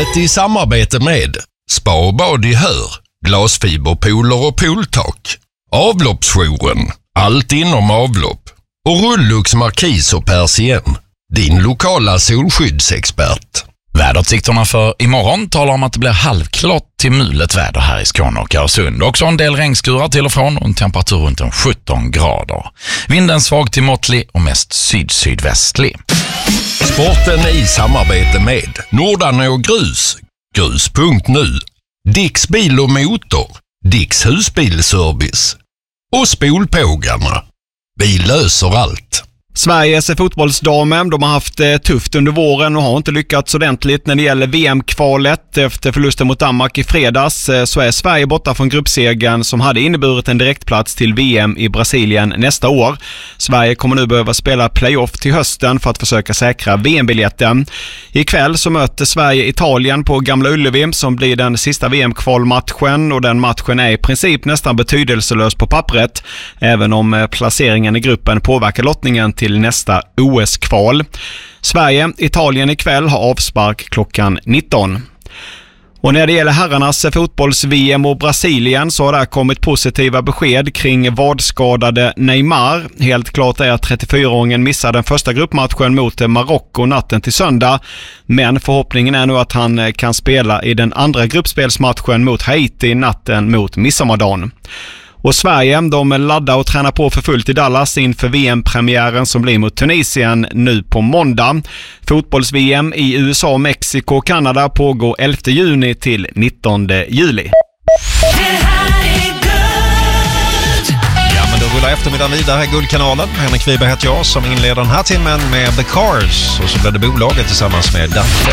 Sportbladet i samarbete med Spa och bad i Hör, glasfiberpooler och pooltak, Avloppsjouren, allt inom avlopp och Rullux Markis och Persien, din lokala solskyddsexpert. Väderutsikterna för imorgon talar om att det blir halvklart till mulet väder här i Skåne och Öresund. Också en del regnskurar till och från och en temperatur runt 17 grader. Vinden svag till måttlig och mest syd-sydvästlig. Sporten i samarbete med Nordanå Grus, grus.nu, Dicks bil och motor, Dicks husbilservice och Spolpågarna. Vi löser allt. Sveriges fotbollsdamer, de har haft tufft under våren och har inte lyckats ordentligt när det gäller VM-kvalet. Efter förlusten mot Danmark i fredags så är Sverige borta från gruppsegern som hade inneburit en direktplats till VM i Brasilien nästa år. Sverige kommer nu behöva spela playoff till hösten för att försöka säkra VM-biljetten. Ikväll så möter Sverige Italien på Gamla Ullevi som blir den sista VM-kvalmatchen, och den matchen är i princip nästan betydelselös på pappret, även om placeringen i gruppen påverkar lottningen till nästa OS-kval. Sverige-Italien ikväll har avspark klockan 19. Och när det gäller herrarnas fotbolls-VM och Brasilien så har det kommit positiva besked kring vadskadade Neymar. Helt klart är att 34-åringen missade den första gruppmatchen mot Marocko natten till söndag. Men förhoppningen är nu att han kan spela i den andra gruppspelsmatchen mot Haiti natten mot midsommardagen. Och Sverige, de laddar och tränar på för fullt i Dallas inför VM-premiären som blir mot Tunisien nu på måndag. Fotbolls-VM i USA, Mexiko och Kanada pågår 11 juni till 19 juli. Ja, men då rullar eftermiddagen vidare här Guldkanalen. Henrik Wiberg heter jag som inleder den här timmen med The Cars, och så blir det bolaget tillsammans med Dante.